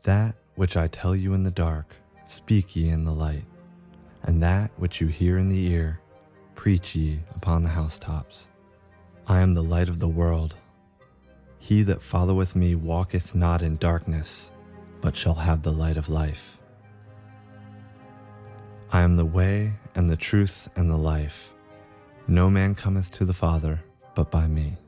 That which I tell you in the dark, speak ye in the light, and that which you hear in the ear, preach ye upon the housetops. I am the light of the world. He that followeth me walketh not in darkness, but shall have the light of life. I am the way and the truth and the life. No man cometh to the Father but by me.